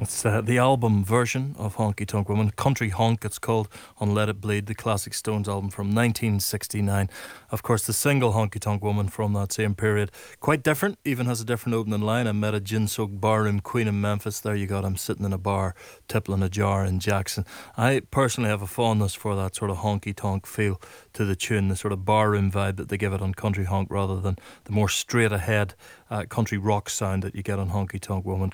It's the album version of Honky Tonk Woman, Country Honk it's called, on Let It Bleed, the classic Stones album from 1969. Of course, the single Honky Tonk Woman from that same period, quite different, even has a different opening line. I met a gin-soaked barroom queen in Memphis. There you got, I'm sitting in a bar, tippling a jar in Jackson. I personally have a fondness for that sort of honky tonk feel to the tune, the sort of barroom vibe that they give it on Country Honk rather than the more straight ahead country rock sound that you get on Honky Tonk Woman.